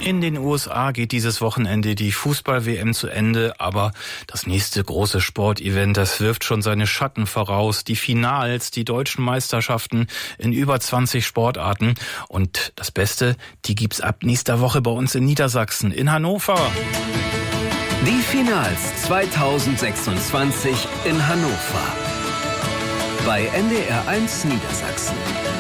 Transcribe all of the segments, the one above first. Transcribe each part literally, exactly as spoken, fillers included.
In den U S A geht dieses Wochenende die Fußball-W M zu Ende, aber das nächste große Sportevent, das wirft schon seine Schatten voraus. Die Finals, die deutschen Meisterschaften in über zwanzig Sportarten. Und das Beste, die gibt's ab nächster Woche bei uns in Niedersachsen, in Hannover. Die Finals zweitausendsechsundzwanzig in Hannover. Bei N D R eins Niedersachsen.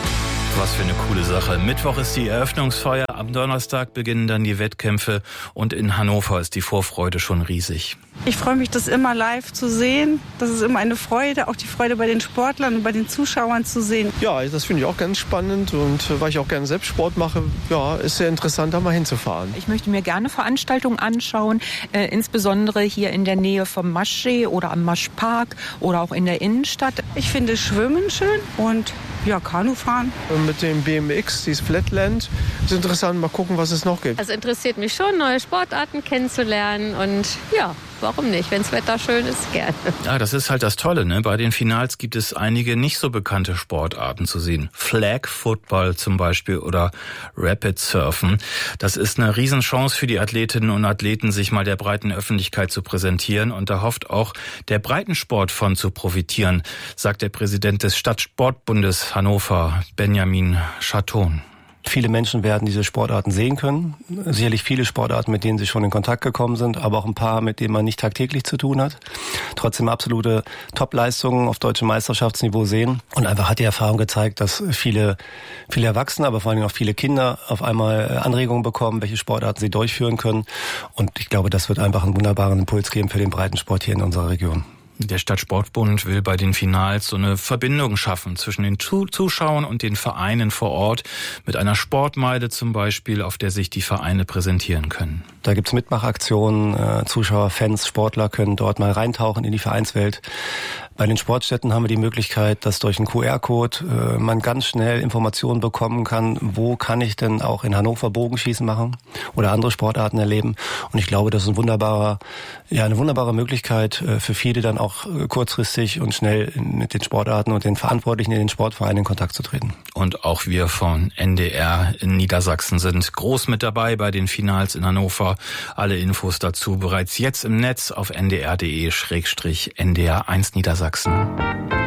Was für eine coole Sache. Mittwoch ist die Eröffnungsfeier, am Donnerstag beginnen dann die Wettkämpfe und in Hannover ist die Vorfreude schon riesig. Ich freue mich, das immer live zu sehen. Das ist immer eine Freude, auch die Freude bei den Sportlern und bei den Zuschauern zu sehen. Ja, das finde ich auch ganz spannend und weil ich auch gerne selbst Sport mache, ja, ist sehr interessant, da mal hinzufahren. Ich möchte mir gerne Veranstaltungen anschauen, äh, insbesondere hier in der Nähe vom Maschsee oder am Maschpark oder auch in der Innenstadt. Ich finde Schwimmen schön und ja, Kanufahren. Mit dem B M X, dieses Flatland, ist interessant, mal gucken, was es noch gibt. Also interessiert mich schon, neue Sportarten kennenzulernen und ja, warum nicht? Wenn das Wetter schön ist, gerne. Ja, das ist halt das Tolle, ne? Bei den Finals gibt es einige nicht so bekannte Sportarten zu sehen. Flag Football zum Beispiel oder Rapid Surfen. Das ist eine Riesenchance für die Athletinnen und Athleten, sich mal der breiten Öffentlichkeit zu präsentieren. Und da hofft auch der Breitensport von zu profitieren, sagt der Präsident des Stadtsportbundes Hannover, Benjamin Schaton. Viele Menschen werden diese Sportarten sehen können. Sicherlich viele Sportarten, mit denen sie schon in Kontakt gekommen sind, aber auch ein paar, mit denen man nicht tagtäglich zu tun hat. Trotzdem absolute Top-Leistungen auf deutschem Meisterschaftsniveau sehen. Und einfach hat die Erfahrung gezeigt, dass viele, viele Erwachsene, aber vor allem auch viele Kinder auf einmal Anregungen bekommen, welche Sportarten sie durchführen können. Und ich glaube, das wird einfach einen wunderbaren Impuls geben für den Breitensport hier in unserer Region. Der Stadtsportbund will bei den Finals so eine Verbindung schaffen zwischen den Zuschauern und den Vereinen vor Ort mit einer Sportmeile zum Beispiel, auf der sich die Vereine präsentieren können. Da gibt's Mitmachaktionen, Zuschauer, Fans, Sportler können dort mal reintauchen in die Vereinswelt. Bei den Sportstätten haben wir die Möglichkeit, dass durch einen Q R-Code äh, man ganz schnell Informationen bekommen kann, wo kann ich denn auch in Hannover Bogenschießen machen oder andere Sportarten erleben. Und ich glaube, das ist ein wunderbarer, ja, eine wunderbare Möglichkeit äh, für viele dann auch äh, kurzfristig und schnell mit den Sportarten und den Verantwortlichen in den Sportvereinen in Kontakt zu treten. Und auch wir von N D R in Niedersachsen sind groß mit dabei bei den Finals in Hannover. Alle Infos dazu bereits jetzt im Netz auf n d r punkt d e slash n d r eins Niedersachsen.